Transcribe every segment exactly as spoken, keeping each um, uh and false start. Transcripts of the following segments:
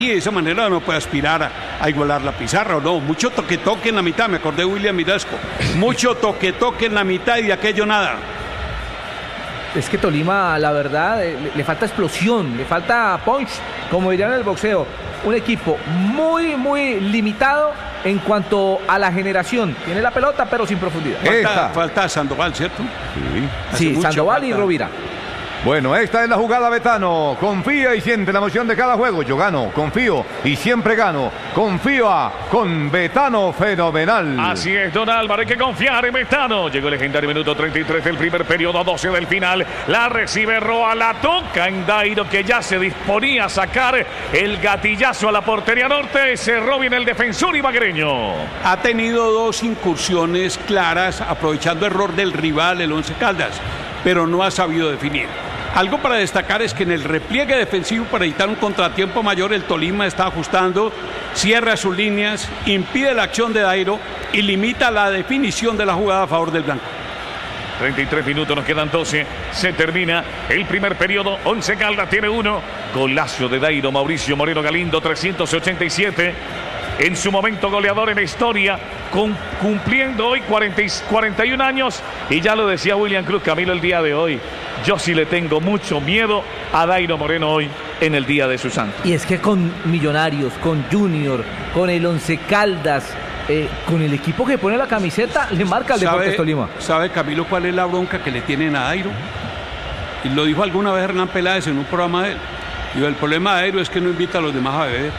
Y de esa manera no puede aspirar a, a igualar la pizarra, o no. Mucho toque-toque en la mitad, me acordé de William Mirasco. Mucho toque-toque en la mitad y de aquello nada. Es que Tolima, la verdad, le, le falta explosión, le falta punch, como dirían en el boxeo. Un equipo muy, muy limitado en cuanto a la generación. Tiene la pelota, pero sin profundidad. Falta, falta Sandoval, ¿cierto? Sí, sí Sandoval y Rovira. Bueno, esta es la jugada, Betano. Confía y siente la emoción de cada juego. Yo gano, confío y siempre gano. Confía con Betano Fenomenal. Así es, Don Álvaro, hay que confiar en Betano. Llegó el legendario minuto treinta y tres del primer periodo, doce del final. La recibe Roa, la toca en Dairo, que ya se disponía a sacar el gatillazo a la portería norte. Cerró bien el defensor ibaguereño. Ha tenido dos incursiones claras, aprovechando error del rival, el Once Caldas, pero no ha sabido definir. Algo para destacar es que en el repliegue defensivo, para evitar un contratiempo mayor, el Tolima está ajustando, cierra sus líneas, impide la acción de Dairo y limita la definición de la jugada a favor del blanco. treinta y tres minutos, nos quedan doce. Se termina el primer periodo. Once Caldas tiene uno. Golazo de Dairo, Mauricio Moreno Galindo, trescientos ochenta y siete. En su momento goleador en la historia, con, cumpliendo hoy cuarenta, cuarenta y un años. Y ya lo decía William Cruz Camilo el día de hoy. Yo sí le tengo mucho miedo a Dairo Moreno hoy en el día de su santo. Y es que con Millonarios, con Junior, con el Once Caldas, eh, con el equipo que pone la camiseta, le marca al Deportes Tolima. ¿Sabe, Camilo, cuál es la bronca que le tienen a Dairo? Y lo dijo alguna vez Hernán Peláez en un programa de él. Y el problema de Dairo es que no invita a los demás a beber.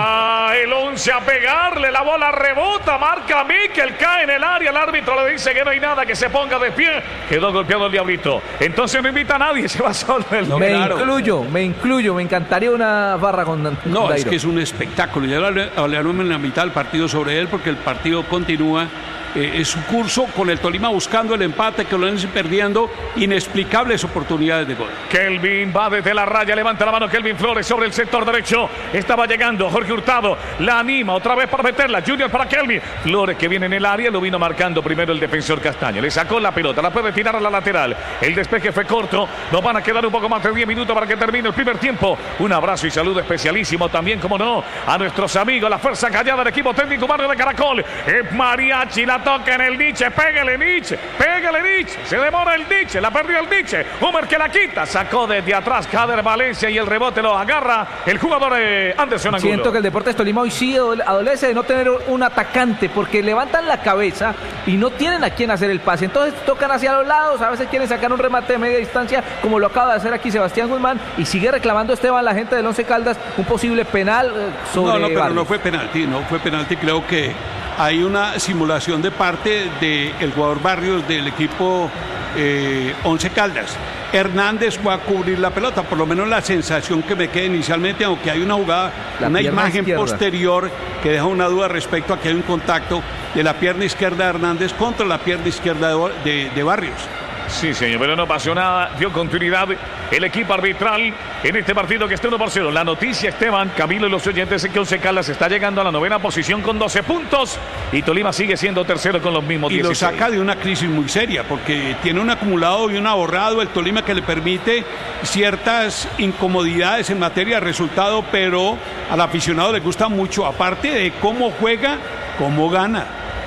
Va el Once a pegarle, la bola rebota, marca Miquel, cae en el área, el árbitro le dice que no hay nada, que se ponga de pie. Quedó golpeado el Diablito. Entonces no invita a nadie, se va solo. El... No, me claro. incluyo, me incluyo, me encantaría una barra con, con No, Dairo. Es que es un espectáculo. Ya hablaron en la mitad del partido sobre él, porque el partido continúa. Eh, es su curso con el Tolima buscando el empate, que lo han perdiendo, inexplicables oportunidades de gol. Kelvin va desde la raya, levanta la mano Kelvin Flores sobre el sector derecho, estaba llegando Jorge Hurtado, la anima otra vez para meterla, Junior para Kelvin Flores, que viene en el área, lo vino marcando primero el defensor Castaño, le sacó la pelota, la puede tirar a la lateral, el despeje fue corto, nos van a quedar un poco más de diez minutos para que termine el primer tiempo. Un abrazo y saludo especialísimo también, como no, a nuestros amigos, la fuerza callada del equipo técnico humano de Caracol, es Mariachi, la toca en el Nietzsche, pégale Nietzsche, pégale Nietzsche, se demora el Nietzsche, la perdió el Nietzsche, Humer que la quita, sacó desde atrás Kader Valencia y el rebote lo agarra el jugador eh, Anderson Angulo. Siento que el Deportes Tolima hoy sí adolece de no tener un atacante, porque levantan la cabeza y no tienen a quién hacer el pase, entonces tocan hacia los lados, a veces quieren sacar un remate de media distancia, como lo acaba de hacer aquí Sebastián Guzmán, y sigue reclamando Esteban, la gente del Once Caldas, un posible penal eh, sobre No, no, pero Barrios. no fue penalti, no fue penalti, creo que hay una simulación de parte del jugador Barrios del equipo eh, Once Caldas. Hernández fue a cubrir la pelota, por lo menos la sensación que me queda inicialmente, aunque hay una jugada, la una imagen izquierda posterior que deja una duda respecto a que hay un contacto de la pierna izquierda de Hernández contra la pierna izquierda de, de, de Barrios. Sí, señor, pero no pasó nada, dio continuidad el equipo arbitral en este partido que está uno por cero. La noticia, Esteban, Camilo y los oyentes, es que Once Caldas está llegando a la novena posición con doce puntos y Tolima sigue siendo tercero con los mismos dieciséis. Y lo saca de una crisis muy seria, porque tiene un acumulado y un ahorrado el Tolima que le permite ciertas incomodidades en materia de resultado, pero al aficionado le gusta mucho, aparte de cómo juega, cómo gana.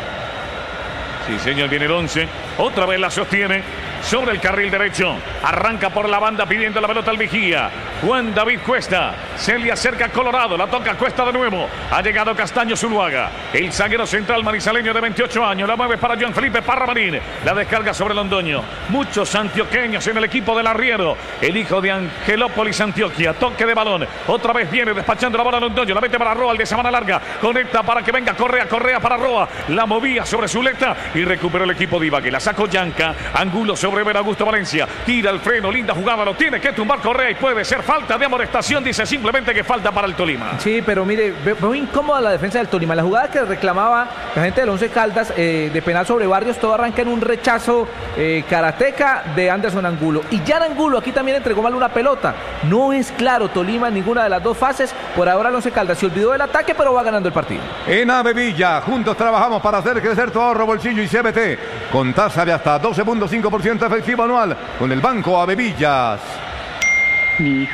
Sí, señor, viene el once, otra vez la sostiene sobre el carril derecho, arranca por la banda pidiendo la pelota al vigía, Juan David Cuesta, se le acerca Colorado, la toca Cuesta de nuevo, ha llegado Castaño Zuluaga, el zaguero central manizaleño de veintiocho años, la mueve para Joan Felipe Parra Marín, la descarga sobre Londoño, muchos antioqueños en el equipo del arriero, el hijo de Angelópolis Antioquia, toque de balón, otra vez viene despachando la bola Londoño, la mete para Roa, el de Sabana Larga, conecta para que venga Correa, Correa para Roa, la movía sobre Zuleta y recuperó el equipo de Ibagué, la sacó Yanca, Angulo sobre Ver Augusto Valencia, tira el freno, linda jugada, lo tiene que tumbar Correa y puede ser falta de amonestación, dice simplemente que falta para el Tolima. Sí, pero mire, muy incómoda la defensa del Tolima, la jugada que reclamaba la gente del Once Caldas eh, de penal sobre Barrios, todo arranca en un rechazo eh, karateca de Anderson Angulo, y ya Angulo aquí también entregó mal una pelota, no es claro Tolima en ninguna de las dos fases, por ahora el Once Caldas se olvidó del ataque, pero va ganando el partido. En Avevilla, juntos trabajamos para hacer crecer tu ahorro, bolsillo y C B T, con tasa de hasta doce punto cinco por ciento efectivo anual con el Banco Avevillas. Mi hija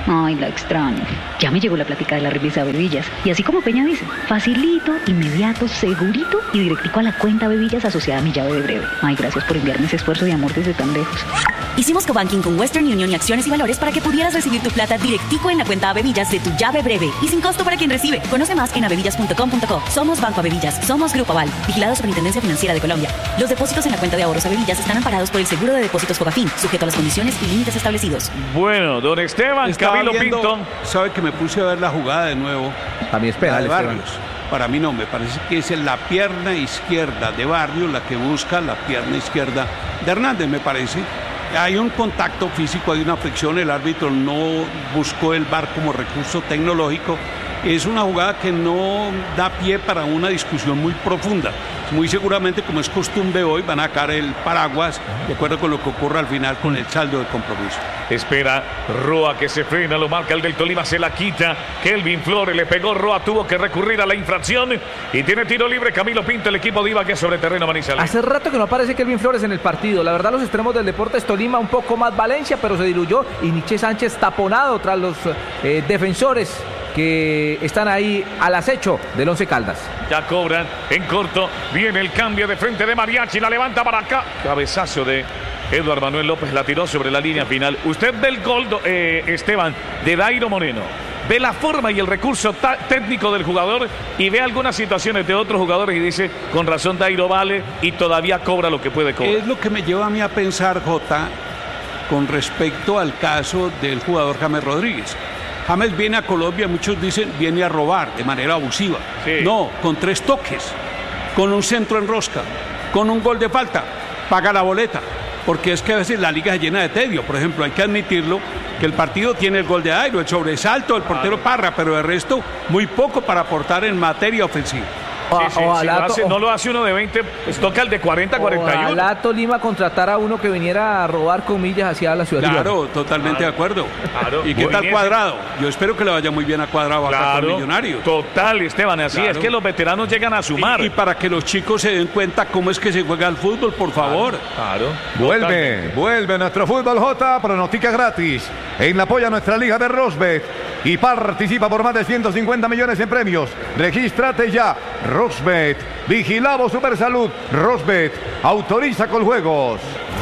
Ay, la extraño. Ya me llegó la plática de la remesa Bebillas. Y así como Peña dice, facilito, inmediato, segurito y directico a la cuenta Bebillas asociada a mi llave de breve. Ay, gracias por enviarme ese esfuerzo de amor desde tan lejos. Hicimos cobanking con Western Union y acciones y valores para que pudieras recibir tu plata directico en la cuenta Bebillas de tu llave breve y sin costo para quien recibe. Conoce más en abebillas punto com punto co. Somos Banco Abebillas, somos Grupo Aval, vigilado Superintendencia Financiera de Colombia. Los depósitos en la cuenta de ahorros Abebillas están amparados por el seguro de depósitos Fogafín, sujeto a las condiciones y límites establecidos. Bueno, don Esteban, Estaba Camilo viendo, Pinto. Sabe que me puse a ver la jugada de nuevo. También es La penal, de Esteban. Barrios. Para mí no, me parece que es la pierna izquierda de Barrios la que busca la pierna izquierda de Hernández, me parece. Hay un contacto físico, hay una fricción, el árbitro no buscó el V A R como recurso tecnológico. Es una jugada que no da pie para una discusión muy profunda. Muy seguramente, como es costumbre hoy, van a sacar el paraguas de acuerdo con lo que ocurra al final con el saldo de compromiso. Espera, Roa que se frena, lo marca el del Tolima, se la quita. Kelvin Flores le pegó, Roa tuvo que recurrir a la infracción y tiene tiro libre Camilo Pinto, el equipo de Ibagué sobre terreno Manizales. Hace rato que no aparece Kelvin Flores en el partido. La verdad, los extremos del Deportes Tolima un poco más Valencia, pero se diluyó y Nietzsche Sánchez taponado tras los eh, defensores que están ahí al acecho del Once Caldas. Ya cobran en corto, viene el cambio de frente de Mariachi, la levanta para acá. Cabezazo de Eduardo Manuel López, la tiró sobre la línea final. Usted ve el gol, eh, Esteban, de Dairo Moreno. Ve la forma y el recurso técnico del jugador y ve algunas situaciones de otros jugadores y dice, con razón Dairo vale y todavía cobra lo que puede cobrar. Es lo que me lleva a mí a pensar, Jota, con respecto al caso del jugador James Rodríguez. James viene a Colombia, muchos dicen, viene a robar de manera abusiva. Sí. No, con tres toques, con un centro en rosca, con un gol de falta, paga la boleta. Porque es que a veces la liga se llena de tedio. Por ejemplo, hay que admitirlo, que el partido tiene el gol de Dairo, el sobresalto del portero Parra, pero de resto muy poco para aportar en materia ofensiva. Sí, sí, Ojalá, si lo hace, no lo hace uno de veinte, pues toca el de cuarenta, cuarenta y uno. Ojalá Tolima contratara a uno que viniera a robar comillas hacia la ciudad. Claro, totalmente Claro. de acuerdo. Claro. ¿Y qué tal Buenísimo. Cuadrado? Yo espero que le vaya muy bien a Cuadrado acá con Claro, Millonarios. total, Esteban, así Claro. es que los veteranos llegan a sumar. Y, y para que los chicos se den cuenta cómo es que se juega el fútbol, por favor. Claro. Vuelve, Totalmente. vuelve nuestro fútbol J, pronostica gratis en la apoya nuestra liga de Rosbet y participa por más de ciento cincuenta millones en premios. Regístrate ya, Rosbet, vigilado Supersalud, Rosbet, autoriza con juegos.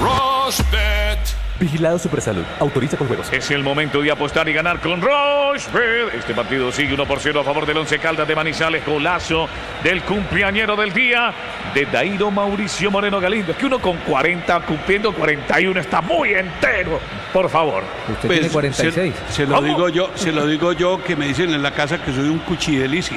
Rosbet. Vigilado Supersalud. Autoriza con juegos. Es el momento de apostar y ganar con Rochefort. Este partido sigue uno por cero a favor del Once Caldas de Manizales. Golazo del cumpleañero del día de Dairo Mauricio Moreno Galindo. Es que uno con cuarenta, cumpliendo cuarenta y uno, está muy entero. Por favor. Usted Pues, tiene cuarenta y seis. Se, se lo ¿Cómo? digo yo, se lo digo yo que me dicen en la casa que soy un cuchidelicia.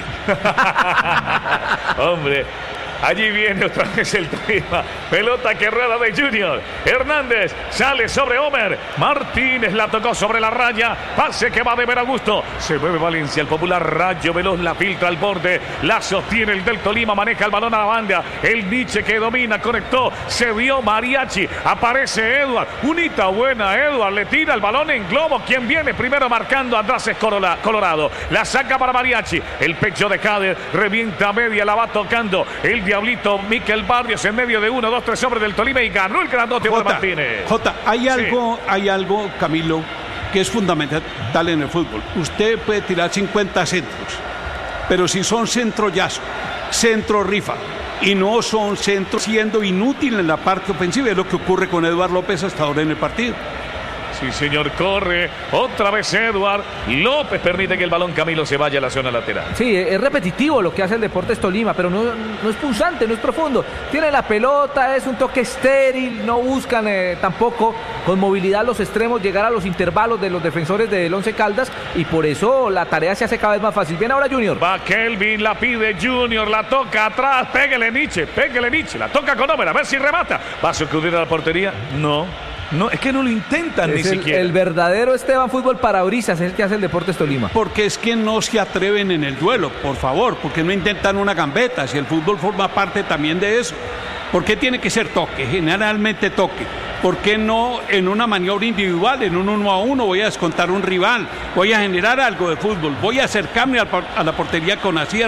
Hombre. Allí viene otra vez el tema. Pelota que rueda de Junior. Hernández sale sobre Homer. Martínez la tocó sobre la raya. Pase que va de ver a gusto. Se mueve Valencia. El popular Rayo Veloz la filtra al borde. La sostiene el del Tolima. Maneja el balón a la banda. El Nietzsche que domina. Conectó. Se vio Mariachi. Aparece Edward. Unita buena. Edward le tira el balón en globo. ¿Quién viene primero marcando? Andrés Corola, Colorado. La saca para Mariachi. El pecho de Cader. Revienta a media. La va tocando. El Diablito Miquel Barrios en medio de uno, dos, tres hombres del Tolima y ganó el grandote de Martínez. Jota, hay algo, hay algo, Camilo, que es fundamental en el fútbol. Usted puede tirar cincuenta centros, pero si son centro llazo, centro rifa, y no son centros siendo inútil en la parte ofensiva, es lo que ocurre con Eduardo López hasta ahora en el partido. Sí, señor, corre. Otra vez Edward. López permite que el balón Camilo se vaya a la zona lateral. Sí, es repetitivo lo que hace el Deportes Tolima, pero no, no es punzante, no es profundo. Tiene la pelota, es un toque estéril, no buscan eh, tampoco con movilidad los extremos llegar a los intervalos de los defensores del Once Caldas y por eso la tarea se hace cada vez más fácil. Bien ahora Junior. Va Kelvin, la pide Junior, la toca atrás, pégale Nietzsche, pégale Nietzsche, la toca con Homer, a ver si remata. ¿Va a sacudir a la portería? No. No, es que no lo intentan Es ni el, siquiera. el verdadero Esteban Fútbol Parabrisas es el que hace el Deportes Tolima. Porque es que no se atreven en el duelo, por favor, porque no intentan una gambeta, si el fútbol forma parte también de eso. ¿Por qué tiene que ser toque? Generalmente toque. ¿Por qué no en una maniobra individual, en un uno a uno, voy a descontar un rival, voy a generar algo de fútbol, voy a acercarme a la portería con acierto?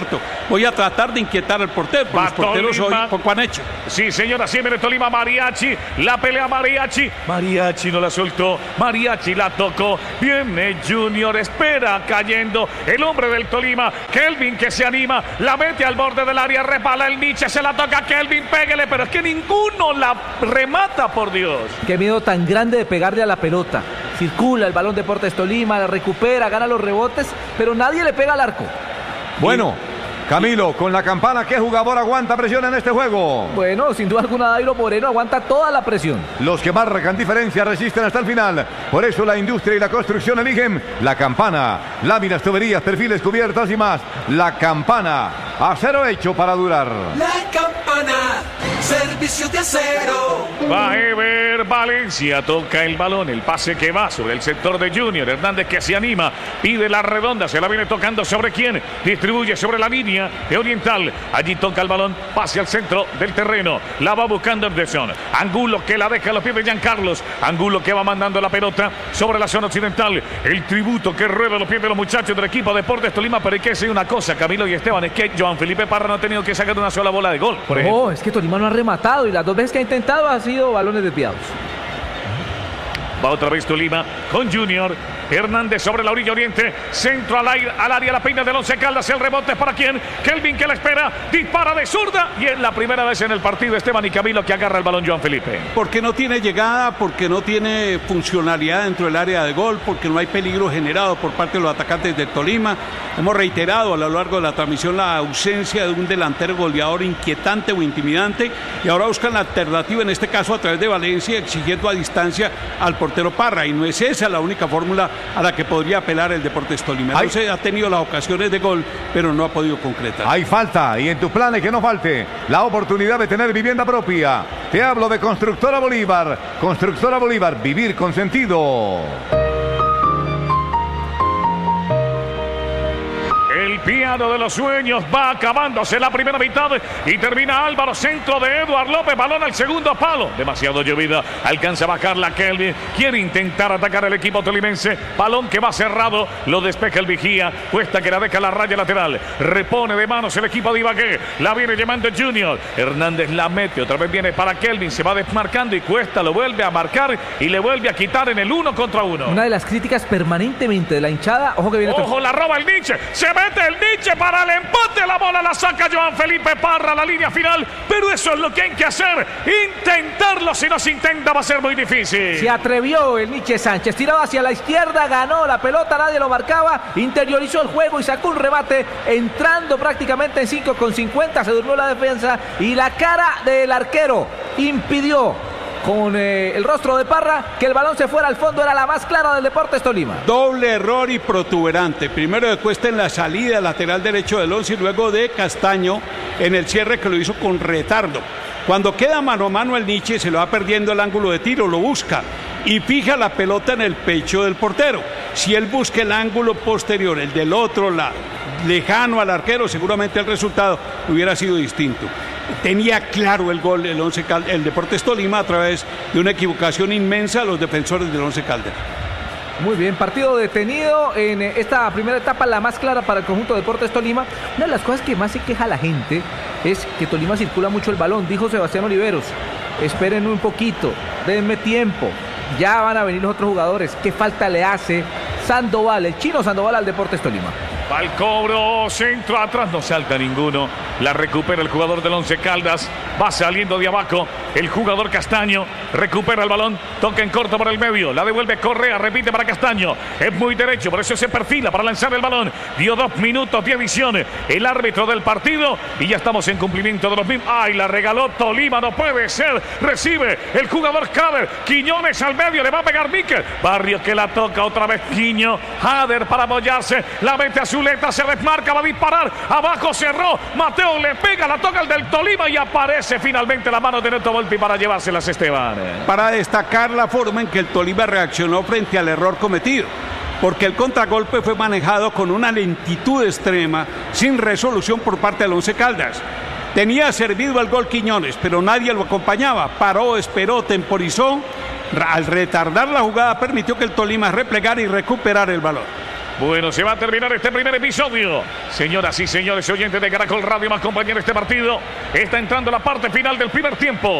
voy a tratar de inquietar al portero, porque los porteros hoy poco han hecho. Sí, señora, así viene Tolima, Mariachi, la pelea Mariachi, Mariachi no la soltó, Mariachi la tocó, viene Junior, espera cayendo, el hombre del Tolima, Kelvin que se anima, la mete al borde del área, repala el Nietzsche, se la toca Kelvin, péguele, pero es que ninguno la remata, por Dios. Qué miedo tan grande de pegarle a la pelota. Circula el balón Deportes Tolima, la recupera, gana los rebotes, pero nadie le pega al arco. Bueno, Camilo, con la campana, ¿qué jugador aguanta presión en este juego? Bueno, sin duda alguna Dairo Moreno aguanta toda la presión. Los que marcan diferencia resisten hasta el final. Por eso la industria y la construcción eligen la campana. Láminas, tuberías, perfiles, cubiertas y más. La campana, acero hecho para durar. La campana, servicio de acero. Va Ever Valencia, toca el balón, el pase que va sobre el sector de Junior. Hernández que se anima, pide la redonda, se la viene tocando sobre quién, distribuye sobre la línea de Oriental, allí toca el balón, pase al centro del terreno, la va buscando Anderson, Angulo que la deja a los pies de Giancarlos, Angulo que va mandando la pelota sobre la zona occidental, el tributo que rueda a los pies de los muchachos del equipo Deportes Tolima, pero hay que decir una cosa, Camilo y Esteban, es que Joan Felipe Parra no ha tenido que sacar una sola bola de gol, por ejemplo. No, es que Tolima no ha rematado y las dos veces que ha intentado han sido balones desviados. Va otra vez Tolima con Junior. Hernández sobre la orilla oriente. Centro al, aire, al área. La peina del Once Caldas. El rebote es para quién. Kelvin que la espera. Dispara de zurda. Y es la primera vez en el partido Esteban y Camilo que agarra el balón Joan Felipe. Porque no tiene llegada. Porque no tiene funcionalidad dentro del área de gol. Porque no hay peligro generado por parte de los atacantes del Tolima. Hemos reiterado a lo largo de la transmisión la ausencia de un delantero goleador inquietante o intimidante. Y ahora buscan la alternativa. En este caso a través de Valencia. Exigiendo a distancia al portero Parra. Y no es esa la única fórmula a la que podría apelar el Deportes Tolima. Entonces ha tenido las ocasiones de gol, pero no ha podido concretar. Hay falta, y en tus planes que no falte la oportunidad de tener vivienda propia. Te hablo de Constructora Bolívar. Constructora Bolívar, vivir con sentido. El piano de los sueños va acabándose la primera mitad y termina Álvaro, centro de Eduard López, balón al segundo palo, demasiado llovida, alcanza a bajar la Kelvin, quiere intentar atacar el equipo tolimense, balón que va cerrado, lo despeja el vigía, Cuesta que la deja la raya lateral, repone de manos el equipo de Ibagué, la viene llamando Junior, Hernández la mete, otra vez viene para Kelvin, se va desmarcando y Cuesta lo vuelve a marcar y le vuelve a quitar en el uno contra uno. Una de las críticas permanentemente de la hinchada, ojo que viene... Ojo, la roba el Nietzsche, se mete el Nietzsche para el empate, la bola la saca Joan Felipe Parra a la línea final, pero eso es lo que hay que hacer, intentarlo, si no se intenta va a ser muy difícil. Se atrevió el Nietzsche Sánchez, tiraba hacia la izquierda, ganó la pelota, nadie lo marcaba, interiorizó el juego y sacó un rebate, entrando prácticamente en cinco con cincuenta, se durmió la defensa y la cara del arquero impidió con eh, el rostro de Parra que el balón se fuera al fondo, era la más clara del Deportes Tolima. Doble error y protuberante, primero de Cuesta en la salida lateral derecho del once y luego de Castaño en el cierre que lo hizo con retardo. Cuando queda mano a mano el Nietzsche se lo va perdiendo el ángulo de tiro, lo busca y fija la pelota en el pecho del portero. Si él busca el ángulo posterior, el del otro lado, lejano al arquero, seguramente el resultado hubiera sido distinto. Tenía claro el gol el, once Caldas, el Deportes Tolima a través de una equivocación inmensa a los defensores del Once Caldas. Muy bien, partido detenido en esta primera etapa, la más clara para el conjunto de Deportes Tolima. Una de las cosas que más se queja la gente es que Tolima circula mucho el balón, dijo Sebastián Oliveros. Esperen un poquito, denme tiempo, ya van a venir los otros jugadores. ¿Qué falta le hace Sandoval, el chino Sandoval al Deportes Tolima? Va el cobro, centro atrás, no salta ninguno. La recupera el jugador del Once Caldas. Va saliendo de abajo el jugador Castaño. Recupera el balón, toca en corto por el medio. La devuelve Correa, repite para Castaño. Es muy derecho, por eso se perfila para lanzar el balón. Dio dos minutos de adición el árbitro del partido. Y ya estamos en cumplimiento de los mismos. ¡Ay, la regaló Tolima! No puede ser. Recibe el jugador Jader. Quiñones al medio, le va a pegar Miquel. Barrios que la toca otra vez Quiño. Jader para apoyarse. La mete a Zuleta, se desmarca, va a disparar. Abajo cerró. Mateo le pega, la toca el del Tolima y aparece finalmente la mano de Neto Volpi para llevárselas, Esteban. Para destacar la forma en que el Tolima reaccionó frente al error cometido. Porque el contragolpe fue manejado con una lentitud extrema, sin resolución por parte del Once Caldas. Tenía servido el gol Quiñones, pero nadie lo acompañaba. Paró, esperó, temporizó. Al retardar la jugada permitió que el Tolima replegara y recuperara el balón. Bueno, se va a terminar este primer episodio. Señoras y señores oyentes de Caracol Radio, más compañeros de este partido. Está entrando la parte final del primer tiempo.